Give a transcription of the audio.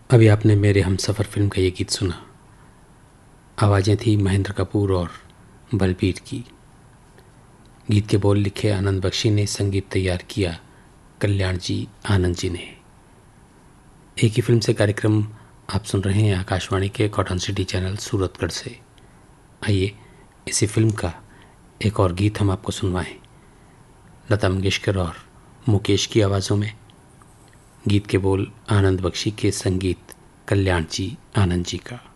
अभी आपने मेरे हमसफ़र फिल्म का ये गीत सुना। आवाज़ें थी महेंद्र कपूर और बलबीर की। गीत के बोल लिखे आनंद बख्शी ने, संगीत तैयार किया कल्याण जी आनंद जी ने। एक ही फिल्म से कार्यक्रम आप सुन रहे हैं आकाशवाणी के कॉटन सिटी चैनल सूरतगढ़ से। आइए इसी फिल्म का एक और गीत हम आपको सुनवाएं, लता मंगेशकर और मुकेश की आवाज़ों में। गीत के बोल आनंद बख्शी के, संगीत कल्याण जी आनंद जी का।